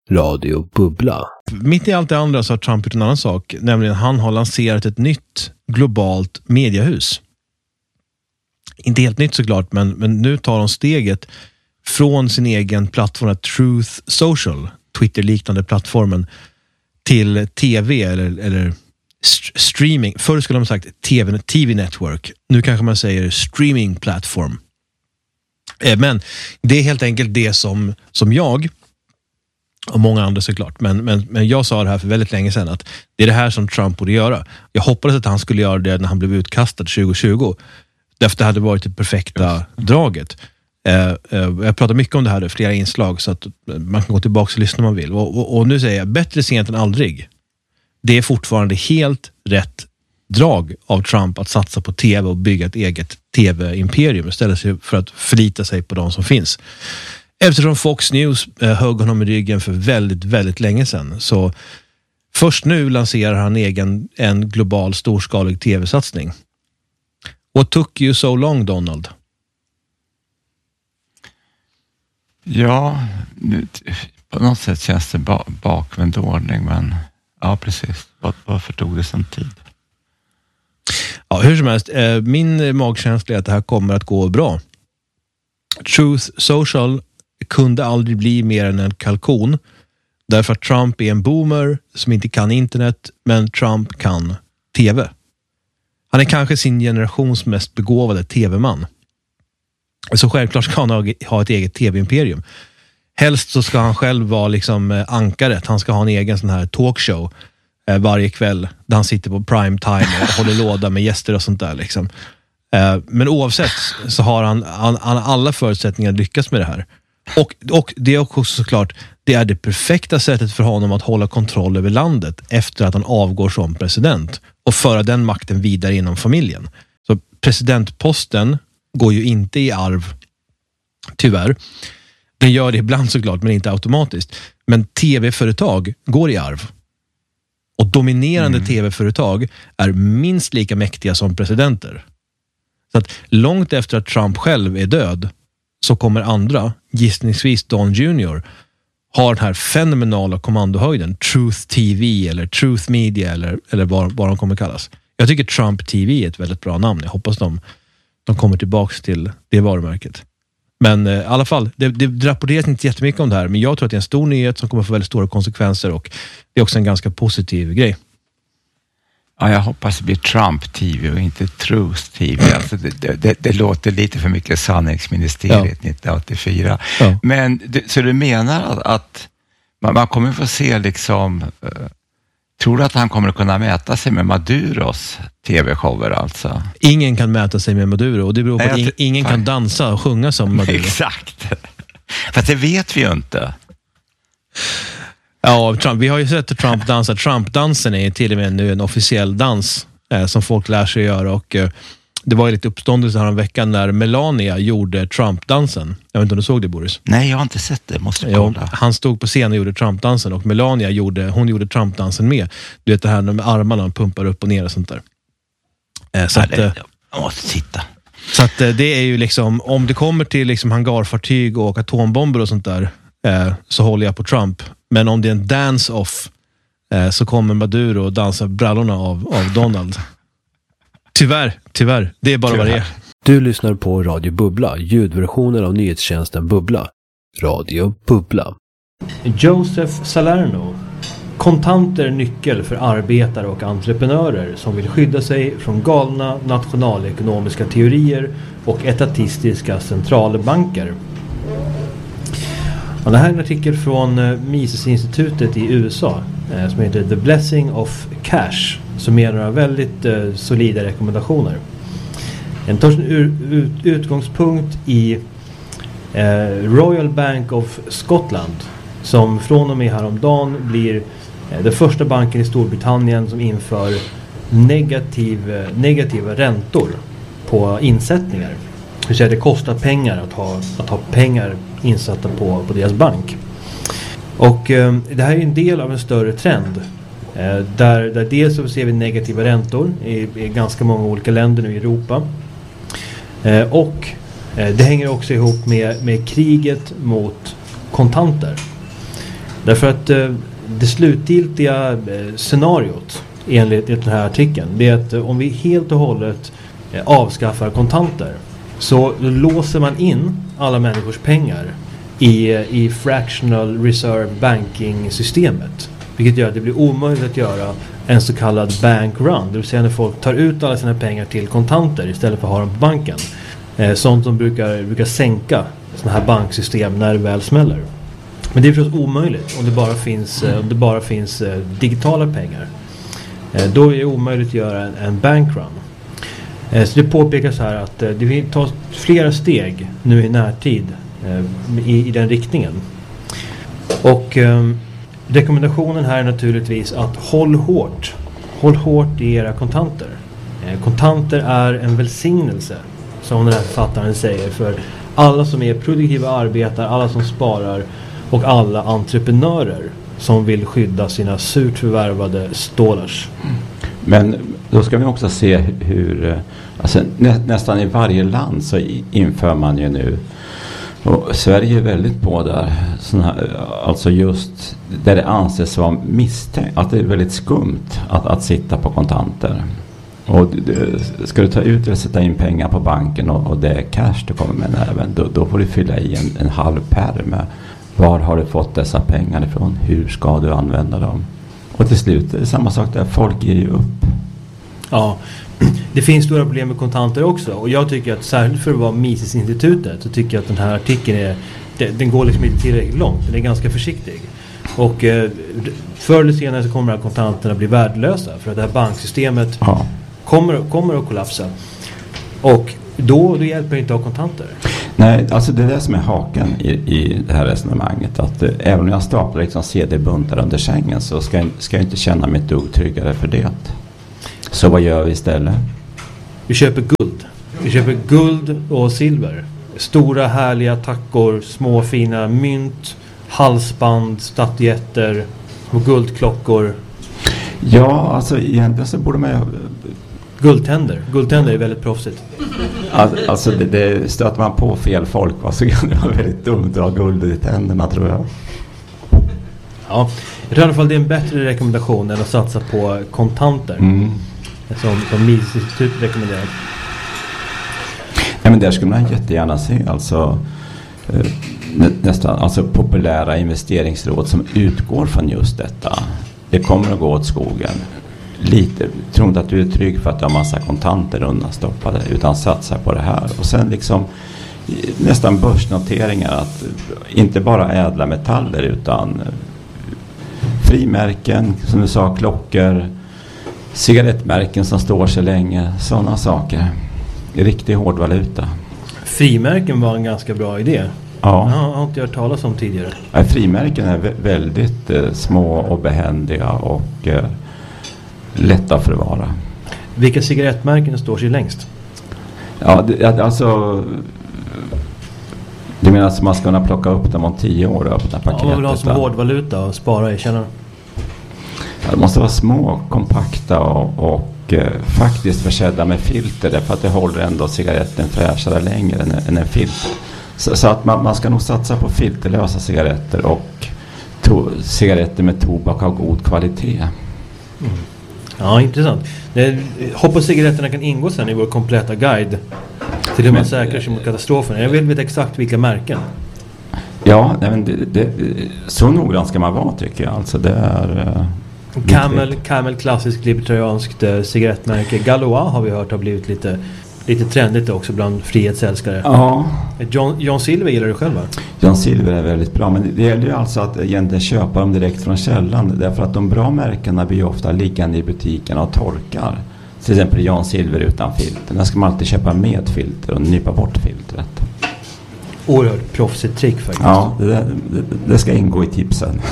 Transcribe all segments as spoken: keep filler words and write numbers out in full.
Radio Bubbla. Mitt i allt det andra så har Trump gjort en annan sak, nämligen han har lanserat ett nytt globalt mediehus. Inte helt nytt såklart, men, men nu tar de steget från sin egen plattform Truth Social, Twitter-liknande plattformen, till tv eller, eller st- streaming. Förr skulle de ha sagt T V, T V Network. Nu kanske man säger streaming platform. Eh, men det är helt enkelt det som, som jag och många andra såklart, men, men, men jag sa det här för väldigt länge sedan att det är det här som Trump borde göra. Jag hoppades att han skulle göra det när han blev utkastad tjugo tjugo. Därför det hade varit det perfekta draget. Eh, eh, jag pratar mycket om det här i flera inslag så att man kan gå tillbaka och lyssna om man vill. Och, och, och nu säger jag, bättre sent än aldrig. Det är fortfarande helt rätt drag av Trump att satsa på tv och bygga ett eget tv-imperium istället för att förlita sig på de som finns. Eftersom Fox News eh, högg honom i ryggen för väldigt, väldigt länge sedan. Så först nu lanserar han egen, en global storskalig tv-satsning. What took you so long, Donald? Ja, på något sätt känns det ba- bakvänd ordning, men ja, precis. Var, varför tog det sån tid? Ja, hur som helst, eh, min magkänsla är att det här kommer att gå bra. Truth Social kunde aldrig bli mer än en kalkon. Därför att Trump är en boomer som inte kan internet, men Trump kan tv. Han är kanske sin generations mest begåvade tv-man. Så självklart ska han ha, ha ett eget tv-imperium. Helst så ska han själv vara liksom ankaret. Han ska ha en egen sån här talkshow eh, varje kväll där han sitter på prime time och håller låda med gäster och sånt där liksom. Eh, men oavsett så har han, han, han alla förutsättningar att lyckas med det här. Och, och det är också såklart, det är det perfekta sättet för honom att hålla kontroll över landet efter att han avgår som president och föra den makten vidare inom familjen. Så presidentposten går ju inte i arv, tyvärr. Den gör det ibland såklart, men inte automatiskt. Men tv-företag går i arv. Och dominerande mm. tv-företag är minst lika mäktiga som presidenter. Så att långt efter att Trump själv är död så kommer andra, gissningsvis Don junior, har den här fenomenala kommandohöjden, Truth T V eller Truth Media eller, eller vad, vad de kommer kallas. Jag tycker Trump T V är ett väldigt bra namn. Jag hoppas de, de kommer tillbaka till det varumärket. Men eh, i alla fall, det, det rapporteras inte jättemycket om det här, men jag tror att det är en stor nyhet som kommer få väldigt stora konsekvenser och det är också en ganska positiv grej. Ja, jag hoppas det blir Trump T V och inte Truth T V. Alltså det, det, det låter lite för mycket sanningsministeriet ja. nittonhundraåttiofyra. Ja. Men så du menar att, att man, man kommer få se liksom, uh, tror du att han kommer att kunna mäta sig med Maduros tv-shower alltså? Ingen kan mäta sig med Maduro och det beror på Nej, att in, ingen fan. kan dansa och sjunga som Maduro. Exakt. För det vet vi ju inte. Ja, Trump, vi har ju sett Trump dansa. Trump-dansen är till och med nu en officiell dans eh, som folk lär sig göra och eh, det var ju lite uppståndelse här en vecka när Melania gjorde Trump-dansen. Jag vet inte om du såg det, Boris? Nej, jag har inte sett det. Måste kolla. Jo, han stod på scen och gjorde Trump-dansen och Melania gjorde, hon gjorde Trump-dansen med. Du vet det här med armarna och pumpar upp och ner och sånt där. Eh, så ja, att, det, jag måste titta. Så att eh, det är ju liksom, om det kommer till liksom hangarfartyg och atombomber och sånt där eh, så håller jag på Trump. Men om det är en dance-off eh, så kommer Maduro och dansa brallorna av, av Donald. Tyvärr, tyvärr. Det är bara tyvärr. Vad det är. Du lyssnar på Radio Bubbla, ljudversionen av nyhetstjänsten Bubbla. Radio Bubbla. Joseph Salerno. Kontanter nyckel för arbetare och entreprenörer som vill skydda sig från galna nationalekonomiska teorier och etatistiska centralbanker. Ja, det här är en artikel från Mises-institutet i U S A eh, som heter The Blessing of Cash, som ger några väldigt eh, solida rekommendationer. Den tar sin ur, ut, utgångspunkt i eh, Royal Bank of Scotland, som från och med häromdagen blir eh, den första banken i Storbritannien som inför negativ, eh, negativa räntor på insättningar. Det vill säga det kostar pengar att ha, att ha pengar insatta på, på deras bank. Och eh, det här är en del av en större trend. Eh, där, där dels så ser vi negativa räntor i, i ganska många olika länder nu i Europa. Eh, och eh, det hänger också ihop med, med kriget mot kontanter. Därför att eh, det slutgiltiga eh, scenariot enligt den här artikeln, det är att eh, om vi helt och hållet eh, avskaffar kontanter, så låser man in alla människors pengar i, eh, i fractional reserve banking-systemet. Vilket gör att det blir omöjligt att göra en så kallad bank run. Det vill säga när folk tar ut alla sina pengar till kontanter istället för att ha dem på banken. Eh, sånt som brukar, brukar sänka sådana här banksystem när det väl smäller. Men det är förstås omöjligt om det bara finns, eh, om det bara finns eh, digitala pengar. Eh, då är det omöjligt att göra en, en bank run. Eh, så det påpekas här att eh, det tas flera steg nu i närtid eh, i, i den riktningen. Och eh, rekommendationen här är naturligtvis att håll hårt. Håll hårt i era kontanter. Eh, kontanter är en välsignelse, som den här författaren säger, för alla som är produktiva arbetare, alla som sparar och alla entreprenörer som vill skydda sina surt förvärvade stålars. Men då ska vi också se hur, alltså nä, nästan i varje land så inför man ju nu, och Sverige är väldigt på där, såna här, alltså just där det anses vara misstänkt, att det är väldigt skumt att, att sitta på kontanter. Och ska du ta ut eller sätta in pengar på banken och, och det är cash du kommer med näven, då, då får du fylla i en, en halv pärm. Var har du fått dessa pengar ifrån? Hur ska du använda dem? Och till slut är det samma sak där, folk ger ju upp. Ja, det finns stora problem med kontanter också. Och jag tycker att särskilt för att vara Mises-institutet så tycker jag att den här artikeln är, den går liksom inte tillräckligt långt. Den är ganska försiktig. Och eh, förr eller senare så kommer de här kontanterna bli värdelösa. För att det här banksystemet ja. kommer, kommer att kollapsa. Och då, då hjälper det inte att ha kontanter. Nej, alltså det är det som är haken i, i det här resonemanget. Att eh, även om jag staplar liksom C D-buntar under sängen så ska, ska jag inte känna mig ett dugg tryggare för det. Så vad gör vi istället? Vi köper guld. Vi köper guld och silver. Stora härliga tackor, små fina mynt, halsband, statyetter, små guldklockor. Ja, alltså egentligen så borde man ju... Guldtänder. Guldtänder är väldigt proffsigt. Alltså det, det stöter man på fel folk, va, så kan det vara väldigt dumt att ha guld i tänderna, tror jag. Ja, jag tror i alla fall det är en bättre rekommendation än att satsa på kontanter. Mm. Som, som Mises-institutet rekommenderar. Ja, men där skulle man jättegärna se alltså, eh, nä, nästan, alltså populära investeringsråd som utgår från just detta. Det kommer att gå åt skogen. Lite, tror inte att du är trygg för att du har massa kontanter undanstoppade, utan satsa på det här. Och sen liksom nästan börsnoteringar, att inte bara ädla metaller utan frimärken, som du sa, klockor, cigarettmärken som står sig länge, sådana saker. Riktig hårdvaluta. Frimärken var en ganska bra idé. Ja. Jag har inte hört talas om tidigare. Ja, frimärken är vä- väldigt eh, små och behändiga och eh, lätta att förvara. Vilka cigarettmärken står sig längst? Ja, det, alltså... Du menar att man ska kunna plocka upp dem om tio år och öppna paketet? Ja, man vill ha som hårdvaluta och spara i källaren. Ja, det måste vara små, kompakta och, och eh, faktiskt försedda med filter, därför att det håller ändå cigaretten fräschare längre än, än en filter. Så, så att man, man ska nog satsa på filterlösa cigaretter och to, cigaretter med tobak av god kvalitet. Mm. Ja, intressant. Det, hoppas cigaretterna kan ingå sen i vår kompletta guide till hur man säkrar sig mot katastrofen. Jag vill veta exakt vilka märken. Ja, men det, det, så noggrant ska man vara, tycker jag. Alltså det är... Uh, Camel, Camel, klassiskt libertarianskt uh, cigarettmärke. Galois har vi hört har blivit lite, lite trendigt också bland frihetsälskare. Ja. John, John Silver gillar du själv, va? John Silver är väldigt bra, men det gäller ju alltså att egentligen köpa dem direkt från källan, därför att de bra märkena blir ofta liggande i butiken och torkar. Till exempel John Silver utan filter. Där ska man alltid köpa med filter och nypa bort filtret. Oerhört proffsigt trick faktiskt. Ja, det, det, det ska ingå i tipsen.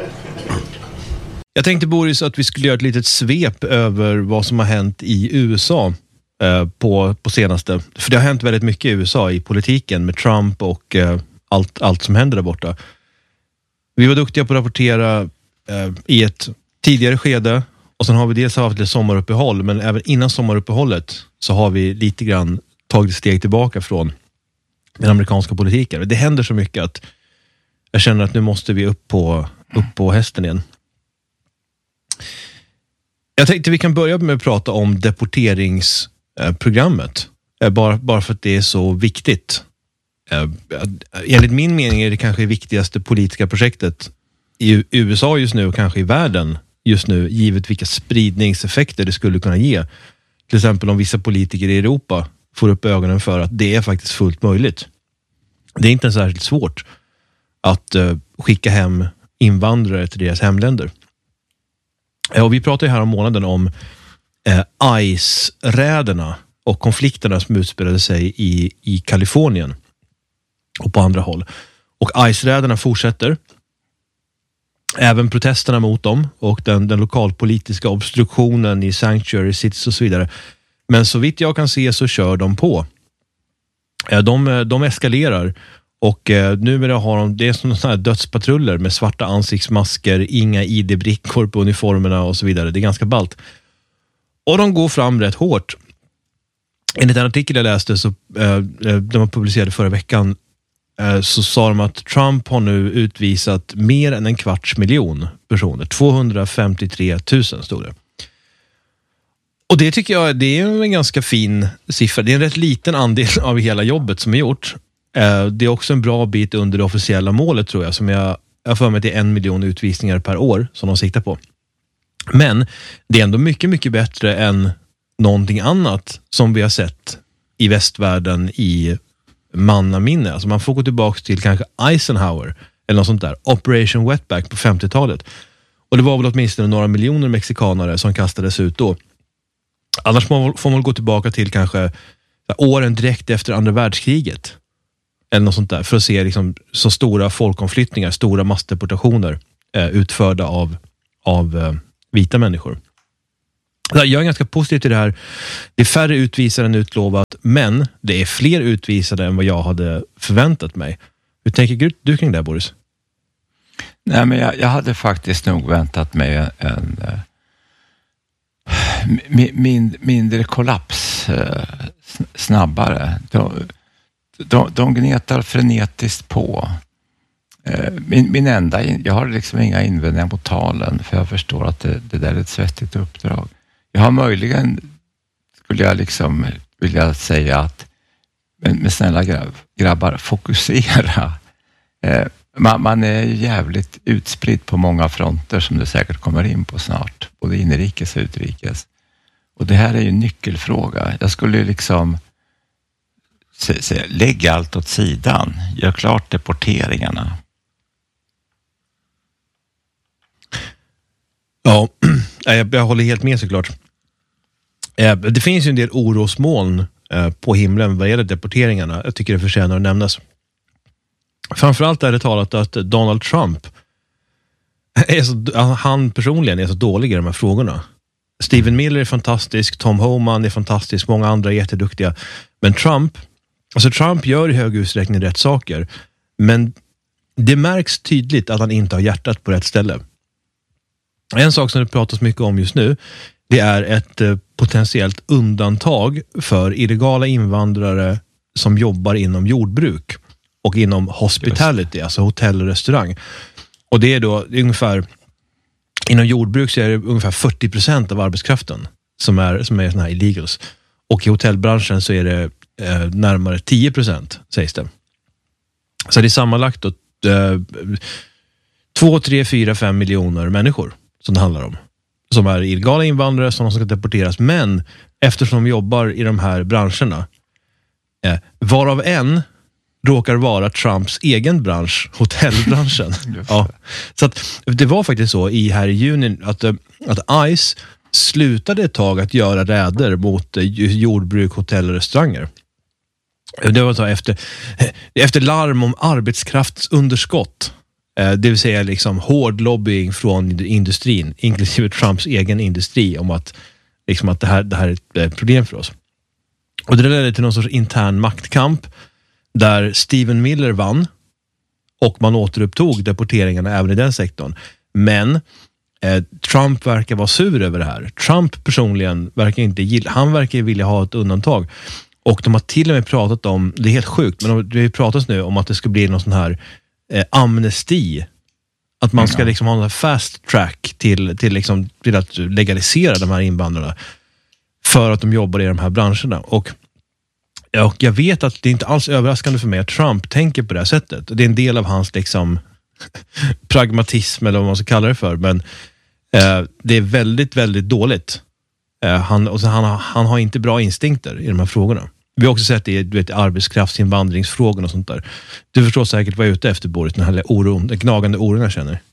Jag tänkte, Boris, att vi skulle göra ett litet svep över vad som har hänt i U S A eh, på, på senaste. För det har hänt väldigt mycket i U S A i politiken med Trump och eh, allt, allt som händer där borta. Vi var duktiga på att rapportera eh, i ett tidigare skede, och sen har vi dels haft ett sommaruppehåll, men även innan sommaruppehållet så har vi lite grann tagit steg tillbaka från den amerikanska politiken. Det händer så mycket att jag känner att nu måste vi upp på upp på hästen igen. Jag tänkte vi kan börja med att prata om deporteringsprogrammet. Bara, bara för att det är så viktigt. Enligt min mening är det kanske det viktigaste politiska projektet i U S A just nu och kanske i världen just nu, givet vilka spridningseffekter det skulle kunna ge. Till exempel om vissa politiker i Europa får upp ögonen för att det är faktiskt fullt möjligt. Det är inte särskilt svårt att uh, skicka hem invandrare till deras hemländer. Uh, och vi pratar ju här om månaden om uh, ICE-räderna och konflikterna som utspelade sig i, i Kalifornien och på andra håll. Och ICE-räderna fortsätter. Även protesterna mot dem och den, den lokalpolitiska obstruktionen i Sanctuary Cities och så vidare. Men så vitt jag kan se så kör de på. De, de eskalerar och numera har de, det är som sådana här dödspatruller med svarta ansiktsmasker, inga I D-brickor på uniformerna och så vidare. Det är ganska ballt. Och de går fram rätt hårt. Enligt en artikel jag läste så, de var publicerade förra veckan, så sa de att Trump har nu utvisat mer än en kvarts miljon personer. tvåhundrafemtiotre tusen stod det. Och det tycker jag det är en ganska fin siffra. Det är en rätt liten andel av hela jobbet som är gjort. Det är också en bra bit under det officiella målet tror jag. Som jag, jag för mig att det är en miljon utvisningar per år som de siktar på. Men det är ändå mycket, mycket bättre än någonting annat som vi har sett i västvärlden i mannaminne. Alltså man får gå tillbaka till kanske Eisenhower eller något sånt där. Operation Wetback på femtiotalet. Och det var väl åtminstone några miljoner mexikanare som kastades ut då. Annars får man gå tillbaka till kanske åren direkt efter andra världskriget. Eller något sånt där. För att se liksom så stora folkomflyttningar, stora massdeportationer eh, utförda av, av eh, vita människor. Jag är ganska positiv till det här. Det är färre utvisade än utlovat, men det är fler utvisade än vad jag hade förväntat mig. Hur tänker du kring det, Boris? Nej, men jag, jag hade faktiskt nog väntat mig en, en min, mindre kollaps uh, snabbare. De, de, de gnetar frenetiskt på. Uh, min, min enda, jag har liksom inga invändningar mot talen, för jag förstår att det, det där är ett svettigt uppdrag. Jag har möjligen, skulle jag liksom vilja säga att, men, men snälla grabb, grabbar, fokusera. Eh, man, man är jävligt utspridd på många fronter som det säkert kommer in på snart, både inrikes och utrikes. Och det här är ju en nyckelfråga. Jag skulle ju liksom se, se, lägga allt åt sidan, gör klart deporteringarna. Ja, jag, jag håller helt med såklart. Det finns ju en del orosmoln på himlen vad gäller deporteringarna. Jag tycker det förtjänar att nämnas. Framförallt är det talat att Donald Trump är så, han personligen är så dålig i de här frågorna. Stephen Miller är fantastisk, Tom Homan är fantastisk, många andra är jätteduktiga. Men Trump, alltså Trump gör i hög utsträckning rätt saker. Men det märks tydligt att han inte har hjärtat på rätt ställe. En sak som det pratas mycket om just nu, det är ett eh, potentiellt undantag för illegala invandrare som jobbar inom jordbruk och inom hospitality, alltså hotell och restaurang. Och det är då det är ungefär, inom jordbruk så är det ungefär fyrtio procent av arbetskraften som är, som är såna här illegals. Och i hotellbranschen så är det eh, närmare tio procent, sägs det. Så det är sammanlagt då, eh, två, tre, fyra, fem miljoner människor som det handlar om. Som är illegala invandrare som ska deporteras. Men eftersom de jobbar i de här branscherna, eh, varav en råkar vara Trumps egen bransch, hotellbranschen. Ja. Så att det var faktiskt så i här i juni att, att ICE slutade ett tag att göra räder mot jordbruk, hotell och restauranger. Det var så efter, efter larm om arbetskraftsunderskott. Det vill säga liksom hård lobbying från industrin, inklusive Trumps egen industri, om att, liksom att det, här, det här är ett problem för oss. Och det ledde till någon sorts intern maktkamp där Stephen Miller vann och man återupptog deporteringarna även i den sektorn. Men eh, Trump verkar vara sur över det här. Trump personligen verkar inte gilla, han verkar vilja ha ett undantag. Och de har till och med pratat om, det är helt sjukt, men det pratas nu om att det ska bli någon sån här eh, amnesti. Att man ska liksom ha en fast track till, till, liksom, till att legalisera de här invandrarna för att de jobbar i de här branscherna. Och, och jag vet att det är inte alls överraskande för mig att Trump tänker på det här sättet. Det är en del av hans liksom, pragmatism eller vad man ska kalla det för. Men eh, det är väldigt, väldigt dåligt. Eh, han, och så han, han har inte bra instinkter i de här frågorna. Vi har också sett det i du vet, arbetskraftsinvandringsfrågorna och sånt där. Du förstår säkert vad jag är ute efter, Boris, den här oron, den gnagande oron jag känner.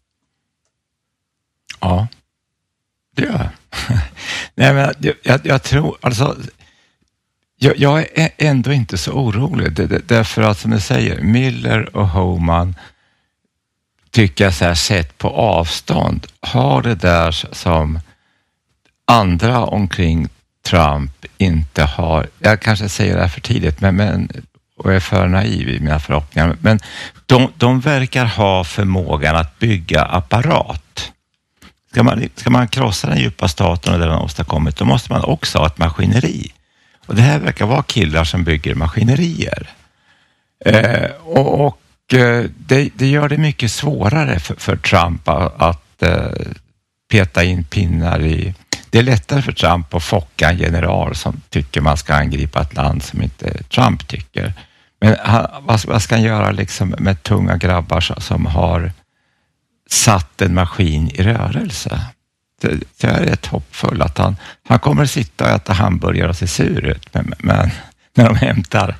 Ja, det gör jag. Nej, men jag, jag, jag tror, alltså, jag, jag är ändå inte så orolig. Det, det, därför att, som du säger, Miller och Homan tycker jag så här, sett på avstånd, har det där som andra omkring Trump inte har, jag kanske säger det här för tidigt, men, men, och är för naiv i mina förhoppningar, men de, de verkar ha förmågan att bygga apparat. Ska man, ska man krossa den djupa staten och det man åstadkommit, då måste man också ha ett maskineri. Och det här verkar vara killar som bygger maskinerier. Eh, och och det, det gör det mycket svårare för, för Trump att, att eh, peta in pinnar i. Det är lättare för Trump att focka en general som tycker man ska angripa ett land som inte Trump tycker. Men han, vad, vad ska han göra liksom med tunga grabbar som har satt en maskin i rörelse? Det, det är rätt hoppfull att han, han kommer att sitta och äta hamburgare och se sur ut. Men, men när de hämtar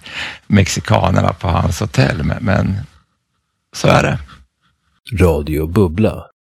mexikanerna på hans hotell. Men, men så är det. Radio Bubbla.